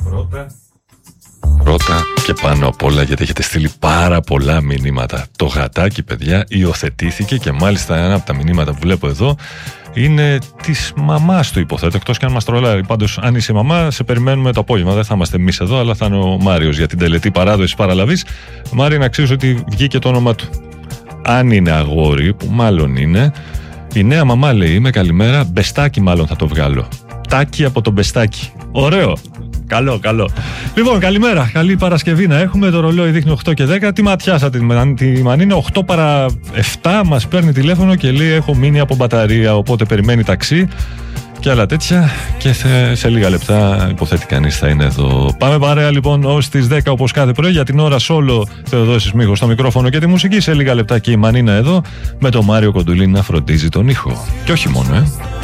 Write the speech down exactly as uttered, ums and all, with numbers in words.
Πρώτα. Πρώτα και πάνω απ' όλα, γιατί έχετε στείλει πάρα πολλά μηνύματα. Το γατάκι, παιδιά, υιοθετήθηκε και μάλιστα ένα από τα μηνύματα που βλέπω εδώ είναι της μαμάς του, υποθέτω, εκτός και αν μας τρολάρει. Πάντως, αν είσαι μαμά, σε περιμένουμε το απόγευμα. Δεν θα είμαστε εμείς εδώ, αλλά θα είναι ο Μάριος για την τελετή παράδοσης παραλαβής. Μάρια, να ξέρεις ότι βγήκε το όνομα του. Αν είναι αγόρι, που μάλλον είναι, η νέα μαμά λέει: είμαι καλημέρα, μπεστάκι μάλλον θα το βγάλω. Τάκι από το μπεστάκι. Ωραίο. Καλό, καλό. Λοιπόν, καλημέρα. Καλή Παρασκευή να έχουμε. Το ρολόι δείχνει οκτώ και δέκα. Τι ματιάσατε τη Μανίνα? οκτώ παρά επτά μας παίρνει τηλέφωνο και λέει: έχω μείνει από μπαταρία. Οπότε περιμένει ταξί και άλλα τέτοια. Και σε, σε λίγα λεπτά υποθέτει κανείς θα είναι εδώ. Πάμε παρέα λοιπόν ως τις δέκα όπως κάθε πρωί. Για την ώρα Σόλο Θεοδόσης Μίχος στο μικρόφωνο και τη μουσική. Σε λίγα λεπτά και η Μανίνα εδώ με τον Μάριο Κοντουλή να φροντίζει τον ήχο. Και όχι μόνο, ε.